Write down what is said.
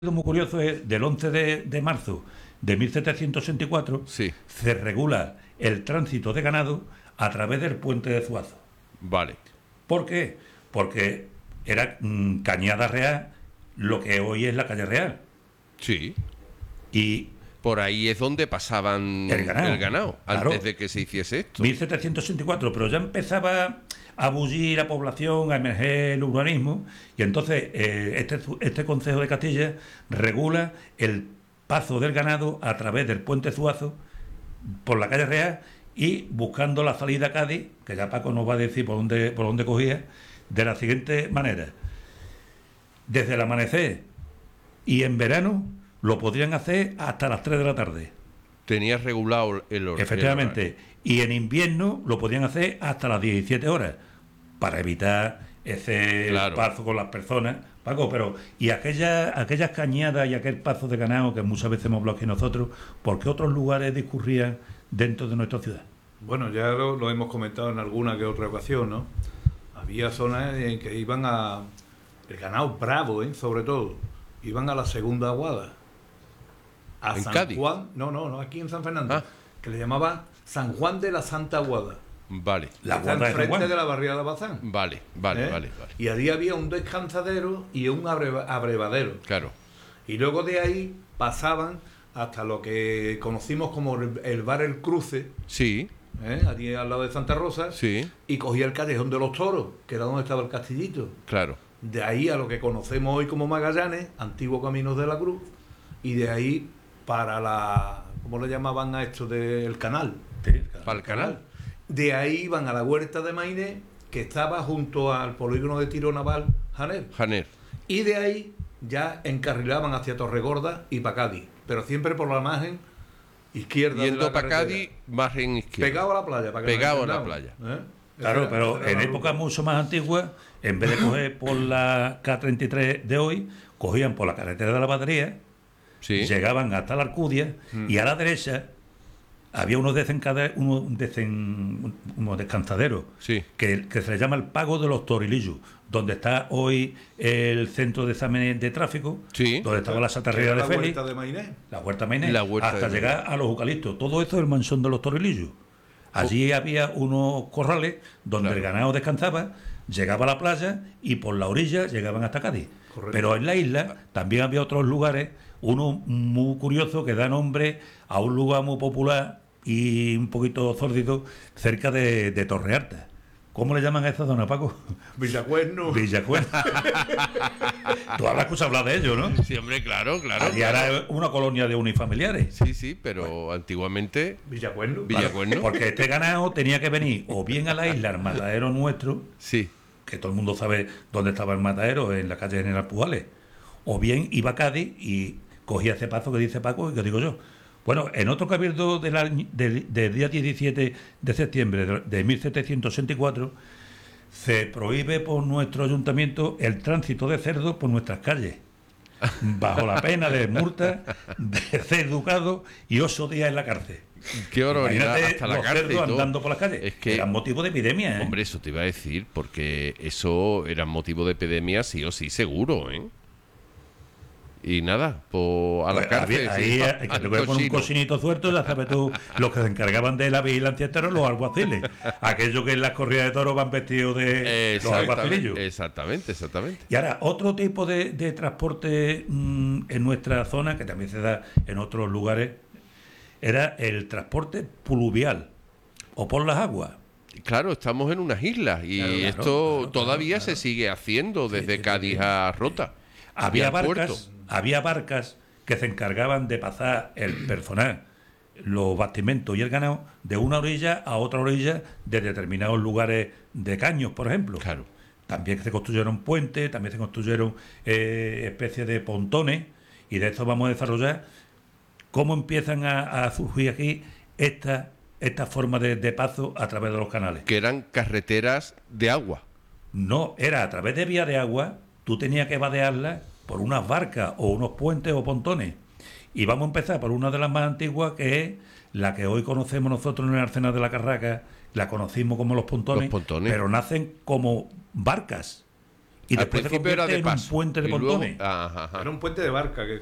muy curioso es del 11 de marzo de 1764 Sí, se regula el tránsito de ganado a través del puente de Zuazo. vale. ¿Por qué? Porque era Cañada Real lo que hoy es la calle Real. Sí. Y Por ahí es donde pasaban el ganado, claro, antes de que se hiciese esto. 1764, pero ya empezaba a bullir la población, a emerger el urbanismo, y entonces este Concejo de Castilla regula el paso del ganado a través del puente Zuazo por la calle Real y buscando la salida a Cádiz, que ya Paco nos va a decir por dónde cogía, de la siguiente manera. Desde el amanecer y en verano lo podrían hacer hasta las 3 de la tarde. Tenía regulado el horario. Efectivamente. Y en invierno lo podían hacer hasta las 17 horas, para evitar ese Claro. paso con las personas. Paco, pero ¿y aquellas cañadas y aquel paso de ganado que muchas veces hemos hablado aquí nosotros, por qué otros lugares discurrían dentro de nuestra ciudad? Bueno, ya lo hemos comentado en alguna que otra ocasión, ¿no? Había zonas en que iban a... El ganado bravo, sobre todo. Iban a la segunda aguada. A ¿En San Cádiz? Juan... No, aquí en San Fernando. Ah. Que le llamaban San Juan de la Santa Aguada. Vale, La Está Aguada de San enfrente Juan. de la barriada de Bazán. vale. ¿Eh? Y allí había un descansadero y un abrevadero. Claro. Y luego de ahí pasaban hasta lo que conocimos como el bar El Cruce, Sí, allí al lado de Santa Rosa, sí, y cogía el Callejón de los Toros, que era donde estaba el castillito. claro. De ahí a lo que conocemos hoy como Magallanes, antiguo Caminos de la Cruz, y de ahí para la... ¿Cómo le llamaban a esto del canal? Sí, Para el canal. De ahí iban a la huerta de Mainé, que estaba junto al polígono de tiro naval Janer. Janer. Y de ahí ya encarrilaban hacia Torregorda y para Cádiz, pero siempre por la margen izquierda. Yendo de la para carretera. Cádiz, margen izquierdo. Pegado a la playa. Para que Pegado nos a la entendamos, playa. Claro, pero Esa era en la épocas ruta. mucho más antiguas, en vez de coger por la K33 de hoy, cogían por la carretera de la Batería, Sí. llegaban hasta la Alcudia y a la derecha había unos descansaderos Sí. que se le llama el Pago de los Torilillos, donde está hoy el centro de exámenes de tráfico, Sí. donde estaba la Que satarrería era de la Félix, huerta de Mainé. la Huerta Mainé, La Huerta hasta de llegar a los eucaliptos. Todo esto es el mansión de los Torilillos. Allí había unos corrales donde Claro. el ganado descansaba, llegaba a la playa y por la orilla llegaban hasta Cádiz. Correcto. Pero en la isla también había otros lugares, uno muy curioso que da nombre a un lugar muy popular y un poquito sórdido cerca de Torrearta. ¿Cómo le llaman a esa zona, Paco? Villacuerno. Villacuerno. Tú habrás escuchado hablar de ello, ¿no? Sí, hombre, claro. Allí era una colonia de unifamiliares. Sí, pero antiguamente Villacuerno. Villacuerno. Porque este ganado tenía que venir o bien a la isla, al matadero nuestro, Sí, que todo el mundo sabe dónde estaba el matadero, en la calle General Pujales, o bien iba a Cádiz y cogía ese paso que dice Paco y que digo yo. Bueno, en otro cabildo del día 17 de septiembre de 1764 se prohíbe por nuestro ayuntamiento el tránsito de cerdos por nuestras calles, bajo la pena de multa, de ser educado y 8 días en la cárcel. qué barbaridad, Imagínate hasta la los cárcel y cerdos todo. andando por las calles. Es que, Eran motivo de epidemia, ¿eh? hombre, eso te iba a decir, porque eso era motivo de epidemia sí o sí, seguro, ¿eh? Y nada, pues a la Pues cárcel. ahí sí, que al te con un cochino. cocinito suelto, ya sabes tú, los que se encargaban de la vigilancia de toros, los alguaciles. Aquellos que en las corridas de toros van vestidos de los alguacilillos. Exactamente. Y ahora, otro tipo de transporte en nuestra zona, que también se da en otros lugares, era el transporte pluvial o por las aguas. Claro, estamos en unas islas y Claro, esto claro, todavía claro. se sigue haciendo desde sí, Cádiz sí. a Rota. Había y al puerto. barcas que se encargaban de pasar el personal, los bastimentos y el ganado de una orilla a otra orilla de determinados lugares de caños, por ejemplo. Claro. También se construyeron puentes, también se construyeron especies de pontones, y de esto vamos a desarrollar cómo empiezan a surgir aquí esta forma de paso a través de los canales. Que eran carreteras de agua. No, era a través de vías de agua, tú tenías que vadearlas por unas barcas o unos puentes o pontones. Y vamos a empezar por una de las más antiguas, que es la que hoy conocemos nosotros en el Arsenal de la Carraca, la conocimos como los pontones, Los pontones. pero nacen como barcas. y Al después se principio era convierte de en paso. un puente de y luego- pontones. Ajá, ajá. Era un puente de barca que